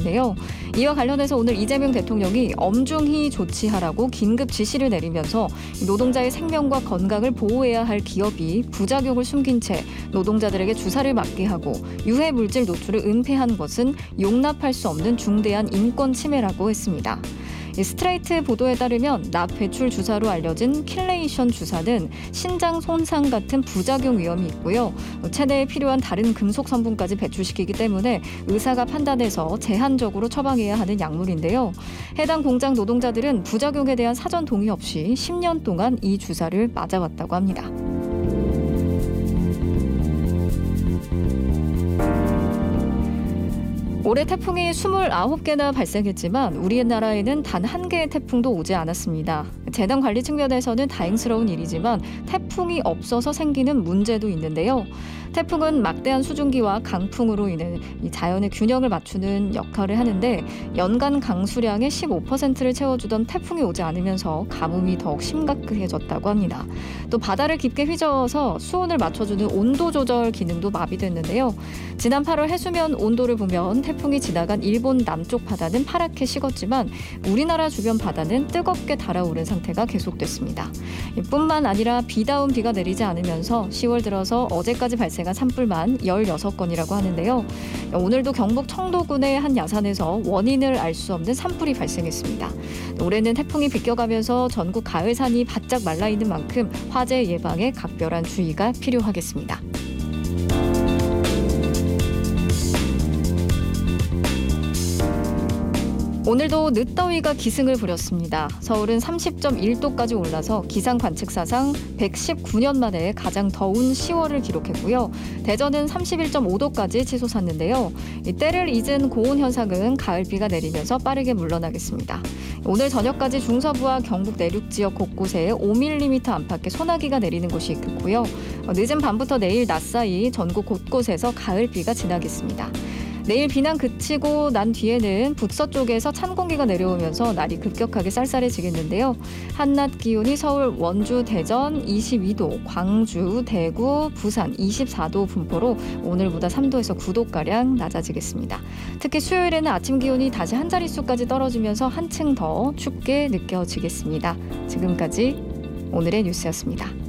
있는데요. 이와 관련해서 오늘 이재명 대통령이 엄중히 조치하라고 긴급 지시를 내리면서 노동자의 생명과 건강을 보호해야 할 기업이 부작용을 숨긴 채 노동자들에게 주사를 맞게 하고 유해 물질 노출을 은폐한 것은 용납할 수 없는 중대한 인권 침해라고 했습니다. 스트레이트 보도에 따르면 납 배출 주사로 알려진 킬레이션 주사는 신장 손상 같은 부작용 위험이 있고요. 체내에 필요한 다른 금속 성분까지 배출시키기 때문에 의사가 판단해서 제한적으로 처방해야 하는 약물인데요. 해당 공장 노동자들은 부작용에 대한 사전 동의 없이 10년 동안 이 주사를 맞아왔다고 합니다. 올해 태풍이 29개나 발생했지만 우리나라에는 단 한 개의 태풍도 오지 않았습니다. 재난 관리 측면에서는 다행스러운 일이지만 태풍이 없어서 생기는 문제도 있는데요. 태풍은 막대한 수증기와 강풍으로 인해 이 자연의 균형을 맞추는 역할을 하는데 연간 강수량의 15%를 채워주던 태풍이 오지 않으면서 가뭄이 더욱 심각해졌다고 합니다. 또 바다를 깊게 휘저어서 수온을 맞춰주는 온도 조절 기능도 마비됐는데요. 지난 8월 해수면 온도를 보면 태풍이 지나간 일본 남쪽 바다는 파랗게 식었지만 우리나라 주변 바다는 뜨겁게 달아오른 상태가 계속됐습니다. 뿐만 아니라 비다운 비가 내리지 않으면서 10월 들어서 어제까지 발생한 산불만 16건이라고 하는데요. 오늘도 경북 청도군의 한 야산에서 원인을 알 수 없는 산불이 발생했습니다. 올해는 태풍이 비껴가면서 전국 가을산이 바짝 말라있는 만큼 화재 예방에 각별한 주의가 필요하겠습니다. 오늘도 늦더위가 기승을 부렸습니다. 서울은 30.1도까지 올라서 기상 관측 사상 119년 만에 가장 더운 10월을 기록했고요. 대전은 31.5도까지 치솟았는데요. 때를 잊은 고온 현상은 가을비가 내리면서 빠르게 물러나겠습니다. 오늘 저녁까지 중서부와 경북 내륙 지역 곳곳에 5mm 안팎의 소나기가 내리는 곳이 있겠고요. 늦은 밤부터 내일 낮 사이 전국 곳곳에서 가을비가 지나겠습니다. 내일 비는 그치고 난 뒤에는 북서쪽에서 찬 공기가 내려오면서 날이 급격하게 쌀쌀해지겠는데요. 한낮 기온이 서울, 원주, 대전 22도, 광주, 대구, 부산 24도 분포로 오늘보다 3도에서 9도가량 낮아지겠습니다. 특히 수요일에는 아침 기온이 다시 한 자릿수까지 떨어지면서 한층 더 춥게 느껴지겠습니다. 지금까지 오늘의 뉴스였습니다.